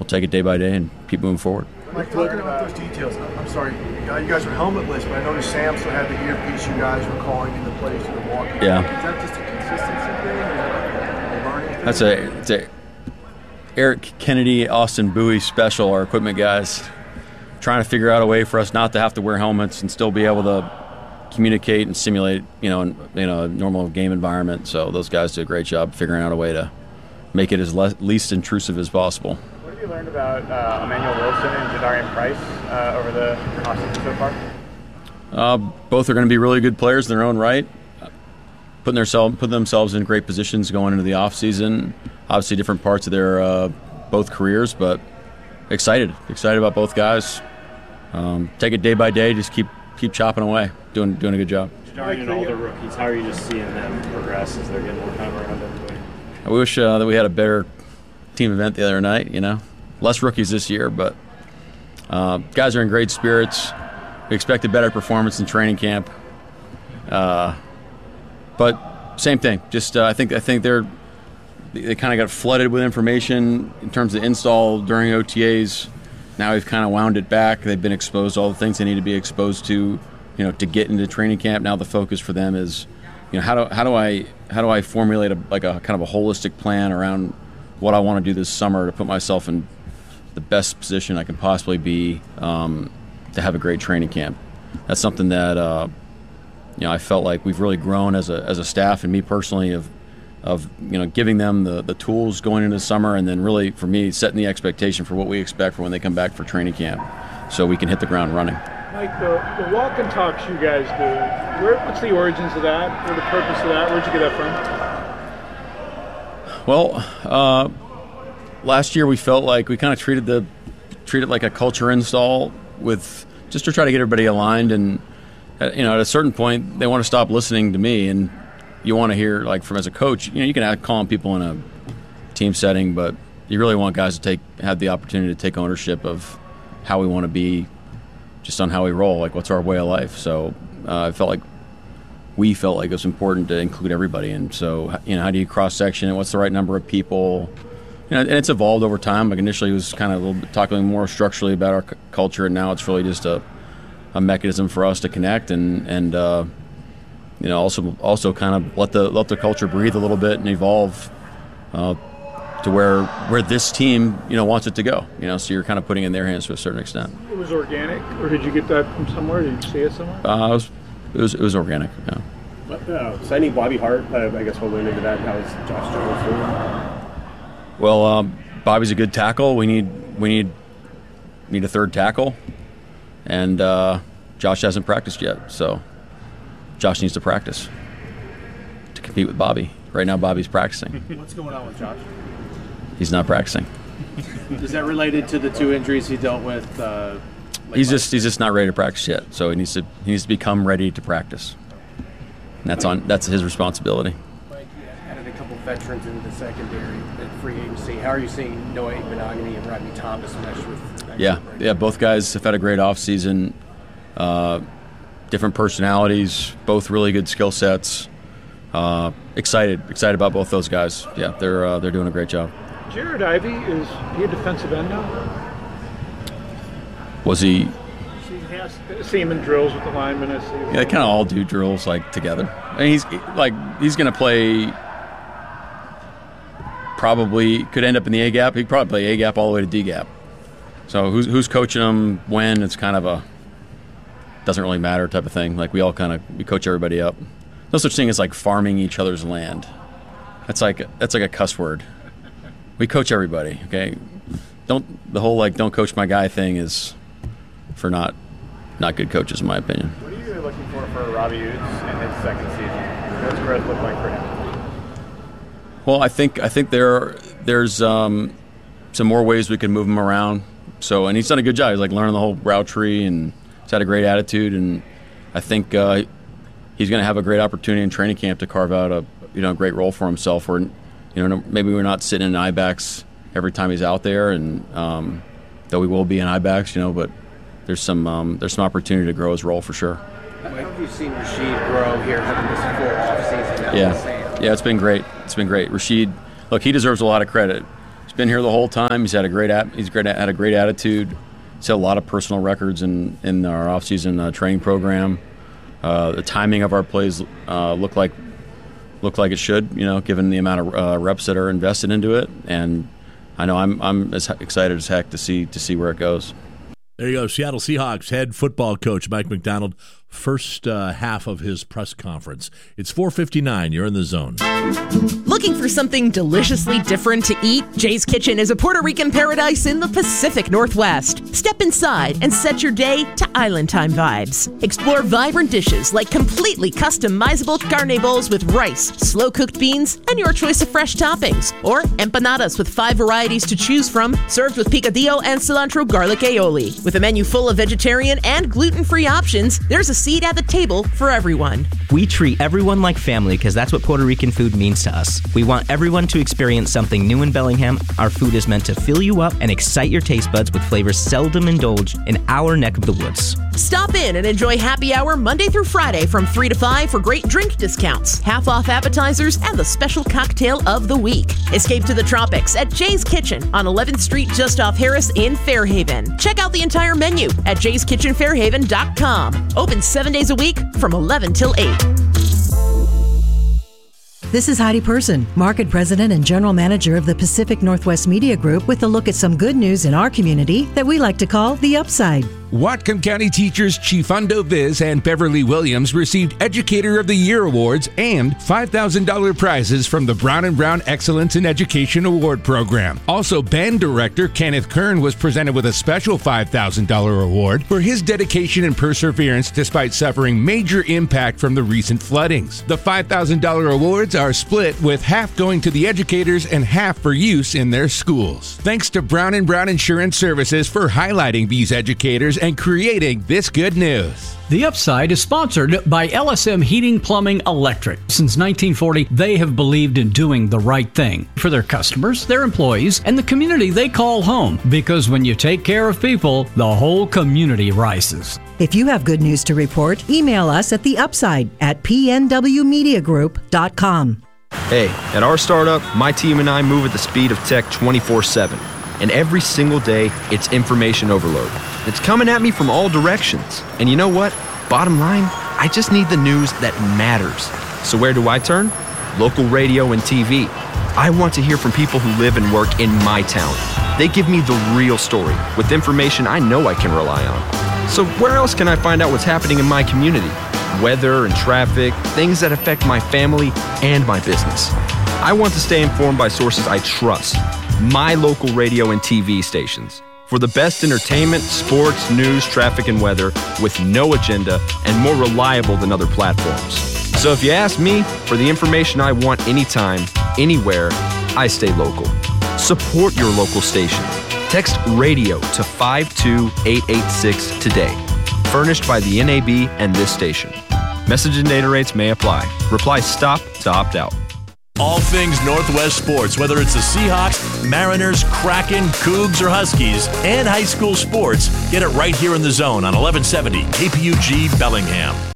take it day by day and keep moving forward. Mike, talking about those details, I'm sorry, you guys are helmetless, but I noticed Sam still had the earpiece you guys were calling in the plays to the walking. Yeah. Is that just a consistency thing, or is that a learning thing? It's a Eric Kennedy, Austin Bowie special, our equipment guys, trying to figure out a way for us not to have to wear helmets and still be able to communicate and simulate, in a normal game environment. So those guys do a great job figuring out a way to make it as least intrusive as possible. What have you learned about Emmanuel Wilson and Jadarian Price over the offseason so far? Both are going to be really good players in their own right, putting themselves in great positions going into the offseason. Obviously different parts of their both careers, but excited about both guys. Take it day by day, just keep chopping away, doing a good job. Jadarian and all the rookies, how are you just seeing them progress as they're getting more time around everybody? I wish that we had a better team event the other night, Less rookies this year, but guys are in great spirits. We expect a better performance in training camp. But same thing. Just I think they kind of got flooded with information in terms of install during OTAs. Now we've kind of wound it back. They've been exposed to all the things they need to be exposed to, to get into training camp. Now the focus for them is, how do I formulate a kind of a holistic plan around what I want to do this summer to put myself in the best position I can possibly be to have a great training camp. That's something that I felt like we've really grown as a staff, and me personally of giving them the tools going into the summer, and then really for me setting the expectation for what we expect for when they come back for training camp, so we can hit the ground running. Mike, the walk and talks you guys do, what's the origins of that, or the purpose of that? Where'd you get that from? Well, last year we felt like we kind of treated it like a culture install, with just to try to get everybody aligned, and at a certain point they want to stop listening to me, and you want to hear, like, from as a coach, you can call on people in a team setting, but you really want guys to have the opportunity to take ownership of how we want to be, just on how we roll, like what's our way of life. So we felt like it was important to include everybody, and so how do you cross section it? What's the right number of people? And it's evolved over time. Like initially, it was kind of a little bit talking more structurally about our culture, and now it's really just a mechanism for us to connect and also kind of let the culture breathe a little bit and evolve to where this team wants it to go. So you're kind of putting it in their hands to a certain extent. It was organic, or did you get that from somewhere? Did you see it somewhere? It was organic. Yeah. But, signing Bobby Hart, I guess we'll lean into that. How is Josh Jones doing? Well, Bobby's a good tackle. We need a third tackle, and Josh hasn't practiced yet, so Josh needs to practice to compete with Bobby. Right now, Bobby's practicing. What's going on with Josh? He's not practicing. Is that related to the two injuries he dealt with? He's just not ready to practice yet. So he needs to become ready to practice. And that's his responsibility. Mike, you added a couple veterans into the secondary at free agency. How are you seeing Noah Monogamy and Rodney Thomas mesh with? Yeah. Both guys have had a great offseason. Different personalities, both really good skill sets. Excited about both those guys. Yeah, they're doing a great job. Jared Ivey, is he a defensive end now? Was he? See him in drills with the linemen. Yeah, they kind of all do drills together. I mean, he's going to play. Probably could end up in the A gap. He'd probably play A gap all the way to D gap. So who's coaching him when? It's kind of a doesn't really matter type of thing. Like we coach everybody up. No such thing as like farming each other's land. That's like a cuss word. We coach everybody. Okay, the whole don't coach my guy thing is for not good coaches in my opinion. What are you really looking for Robbie Ouzts in his second season? What's growth look like for him? Well, I think there's some more ways we can move him around. So, and he's done a good job. He's learning the whole route tree, and he's had a great attitude. And I think he's going to have a great opportunity in training camp to carve out a great role for himself. Where maybe we're not sitting in I-backs every time he's out there, and though we will be in I-backs, but there's some opportunity to grow his role for sure. How have you seen Rasheed grow here, having this full offseason? Yeah, it's been great. Rasheed, look, he deserves a lot of credit. He's been here the whole time. He's had a great had a great attitude. He's had a lot of personal records in our offseason training program. The timing of our plays look like it should, given the amount of reps that are invested into it. And I know I'm as excited as heck to see where it goes. There you go, Seattle Seahawks head football coach Mike Macdonald. First half of his press conference. It's 4:59. You're in the zone. Looking for something deliciously different to eat? Jay's Kitchen is a Puerto Rican paradise in the Pacific Northwest. Step inside and set your day to island time vibes. Explore vibrant dishes like completely customizable carne bowls with rice, slow-cooked beans, and your choice of fresh toppings. Or empanadas with 5 varieties to choose from, served with picadillo and cilantro garlic aioli. With a menu full of vegetarian and gluten-free options, there's a seat at the table for everyone. We treat everyone like family because that's what Puerto Rican food means to us. We want everyone to experience something new in Bellingham. Our food is meant to fill you up and excite your taste buds with flavors seldom indulged in our neck of the woods. Stop in and enjoy happy hour Monday through Friday from 3 to 5 for great drink discounts, half-off appetizers, and the special cocktail of the week. Escape to the tropics at Jay's Kitchen on 11th Street just off Harris in Fairhaven. Check out the entire menu at jayskitchenfairhaven.com. Open 7 days a week from 11 till 8. This is Heidi Person, Market President and General Manager of the Pacific Northwest Media Group, with a look at some good news in our community that we like to call the upside. Whatcom County teachers Chifundo Viz and Beverly Williams received Educator of the Year awards and $5,000 prizes from the Brown & Brown Excellence in Education Award Program. Also, band director Kenneth Kern was presented with a special $5,000 award for his dedication and perseverance despite suffering major impact from the recent floodings. The $5,000 awards are split, with half going to the educators and half for use in their schools. Thanks to Brown & Brown Insurance Services for highlighting these educators and creating this good news. The Upside is sponsored by LSM Heating, Plumbing, Electric. Since 1940, they have believed in doing the right thing for their customers, their employees, and the community they call home. Because when you take care of people, the whole community rises. If you have good news to report, email us at theupside@pnwmediagroup.com. Hey, at our startup, my team and I move at the speed of tech 24/7. And every single day, it's information overload. It's coming at me from all directions. And you know what? Bottom line, I just need the news that matters. So where do I turn? Local radio and TV. I want to hear from people who live and work in my town. They give me the real story with information I know I can rely on. So where else can I find out what's happening in my community? Weather and traffic, things that affect my family and my business. I want to stay informed by sources I trust. My local radio and TV stations. For the best entertainment, sports, news, traffic, and weather with no agenda and more reliable than other platforms. So if you ask me for the information I want anytime, anywhere, I stay local. Support your local station. Text radio to 52886 today. Furnished by the NAB and this station. Message and data rates may apply. Reply STOP to opt out. All things Northwest sports, whether it's the Seahawks, Mariners, Kraken, Cougs, or Huskies, and high school sports, get it right here in the zone on 1170 KPUG Bellingham.